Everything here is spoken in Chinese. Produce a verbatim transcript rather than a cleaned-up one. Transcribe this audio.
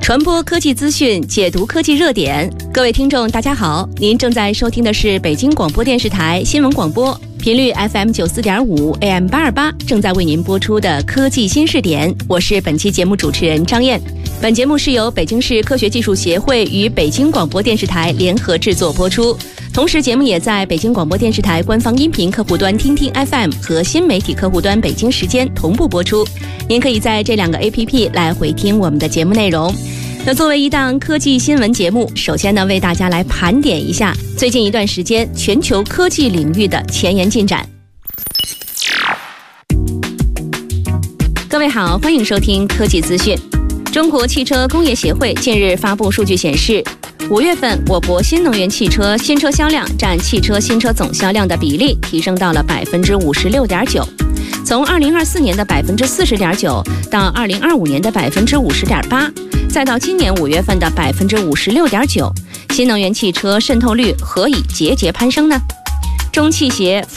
传播科技资讯，解读科技热点。各位听众大家好，您正在收听的是北京广播电视台新闻广播，频率 F M 九四点五 A M 八二八，正在为您播出的科技新视点。我是本期节目主持人张燕。本节目是由北京市科学技术协会与北京广播电视台联合制作播出，同时节目也在北京广播电视台官方音频客户端听听 F M 和新媒体客户端北京时间同步播出。您可以在这两个 A P P 来回听我们的节目内容。那作为一档科技新闻节目，首先呢，为大家来盘点一下最近一段时间全球科技领域的前沿进展。各位好，欢迎收听科技资讯。中国汽车工业协会近日发布数据显示，五月份我国新能源汽车新车销量占汽车新车总销量的比例提升到了百分之五十六点九，从二零二四年的百分之四十点九到二零二五年的百分之五十点八，再到今年五月份的百分之五十六点九，新能源汽车渗透率何以节节攀升呢？中汽协